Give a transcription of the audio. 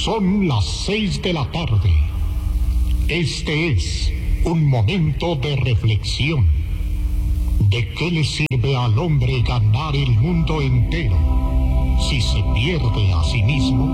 Son las 6 de la tarde. Este es un momento de reflexión. ¿De qué le sirve al hombre ganar el mundo entero si se pierde a sí mismo?